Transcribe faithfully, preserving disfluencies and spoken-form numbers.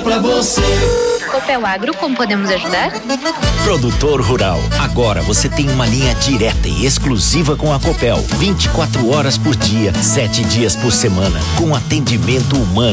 pra você. Copel Agro, como podemos ajudar? Produtor rural, agora você tem uma linha direta e exclusiva com a Copel. vinte e quatro horas por dia, sete dias por semana, com atendimento humano.